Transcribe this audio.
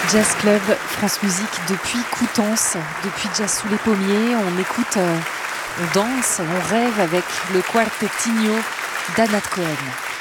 Jazz Club France Musique depuis Coutances, depuis Jazz sous les pommiers. On écoute, on danse, on rêve avec le Quartetino d'Anat Cohen.